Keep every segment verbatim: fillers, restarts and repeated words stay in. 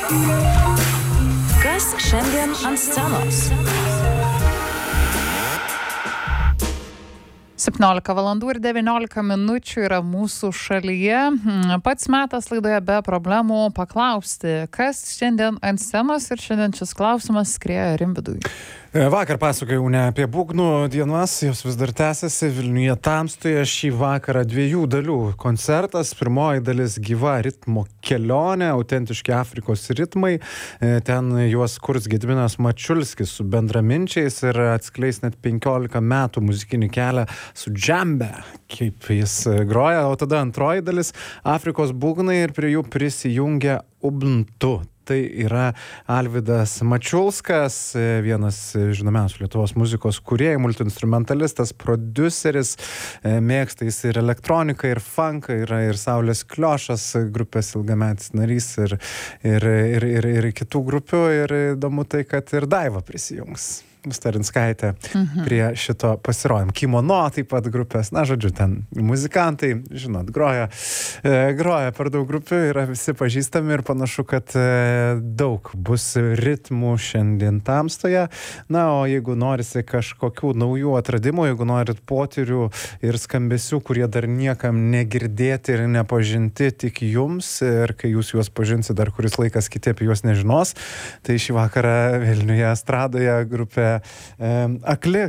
Kas šiandien ant scenos? septyniolika valandų ir devyniolika minučių yra mūsų šalyje. Pats metas laidoje be problemų paklausti, kas šiandien ant scenos, ir šiandien šis klausimas skrieja Rimvydui. Vakar pasakojau ne apie būgnų dienas, jos vis dar tęsiasi. Vilniuje Tamstoje šį vakarą dviejų dalių koncertas. Pirmoji dalis gyva ritmo kelionė, autentiški Afrikos ritmai. Ten juos kurs Gediminas Mačiulskis su bendraminčiais ir atskleis net penkiolika metų muzikinį kelią su džembe, kaip jis groja. O tada antroji dalis Afrikos būgnai ir prie jų prisijungia Ubuntu. Tai yra Alvydas Mačiulskas, vienas žinomiausių Lietuvos muzikos kūrėjų, multiinstrumentalistas, prodiuseris, mėgsta jis ir elektroniką, ir funką, yra ir Saulės Kliošas grupės ilgametis narys, ir, ir, ir, ir, ir kitų grupių, ir įdomu tai, kad ir Daiva prisijungs. Starinskaitė mhm. prie šito pasirodym. Kimono taip pat grupės, na žodžiu, ten muzikantai, žinot, groja, e, groja per daug grupių, yra visi pažįstami ir panašu, kad e, daug bus ritmų šiandien Tamstoje. Na, o jeigu norisi kažkokių naujų atradimų, jeigu norit potyrių ir skambesių, kurie dar niekam negirdėti ir nepažinti tik jums, ir kai jūs juos pažinsit, dar kuris laikas kiti apie juos nežinos, tai šį vakarą Vilniuje estradoje grupė Akli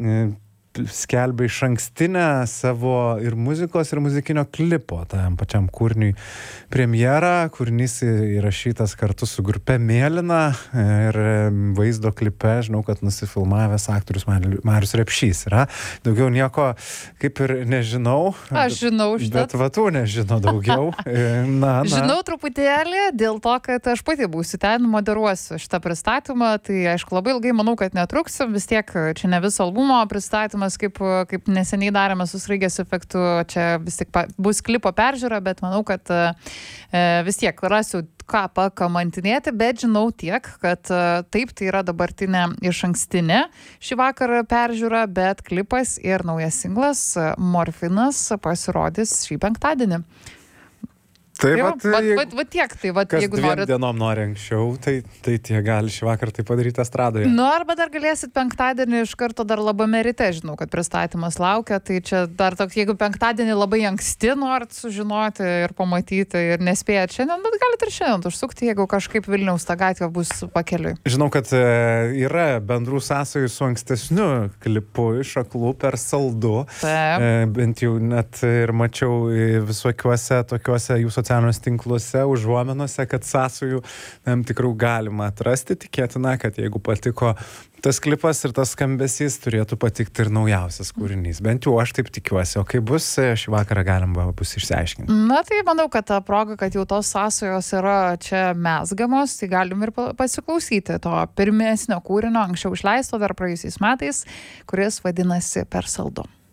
skelbia išankstinę savo ir muzikos, ir muzikinio klipo tam pačiam kūriniui premjerą. Kūrinys įrašytas kartu su grupe Mėlyna ir vaizdo klipe, žinau, kad nusifilmavęs aktorius Marius Repšys yra. Daugiau nieko kaip ir nežinau. Aš žinau šitą. Bet va tu nežino daugiau. Na, na. Žinau truputėlį, dėl to, kad aš pati būsiu ten, moderuosiu šitą pristatymą. Tai aišku, labai ilgai manau, kad netruks. Vis tiek čia ne viso albumo pristatymas, kaip, kaip neseniai darėme su Sraigės efektu, čia vis tik pa, bus klipo peržiūra, bet manau, kad e, vis tiek rasiu ką pakamantinėti, bet žinau tiek, kad e, taip, tai yra dabartinė išankstinė šį vakarą peržiūra, bet klipas ir naujas singlas Morfinas pasirodys šį penktadienį. Tai jo, vat, vat, jeigu, vat, vat tiek, tai vat, kas jeigu dviem norit... dienom nori anksčiau, tai, tai tie gali šį vakarą tai padaryti estradoje. Nu, arba dar galėsit penktadienį iš karto dar labame ryte, žinau, kad pristatymas laukia, tai čia dar toks, jeigu penktadienį labai anksti norit sužinoti ir pamatyti ir nespėjat šiandien, bet galite ir šiandien užsukti, jeigu kažkaip Vilniaus ta gatvė bus pakeliui. Žinau, kad e, yra bendrų sąsajų su ankstesniu klipu iš Aklų per Saldu. E, bent jau net ir mačiau visokiuose tokiuose jų socialiniuose tinkluose, užuomenose, kad sąsajų tam tikrų galima atrasti. Tikėtina, kad jeigu patiko tas klipas ir tas skambesys, turėtų patikti ir naujausias kūrinys. Bent jau aš taip tikiuosi. O kai bus, šį vakarą galima bus išsiaiškinti. Na tai manau, kad ta proga, kad jau tos sąsajos yra čia mezgamos, tai galim ir pasiklausyti to pirmesnio kūrinio, anksčiau išleisto dar praėjusiais metais, kuris vadinasi Per Saldu.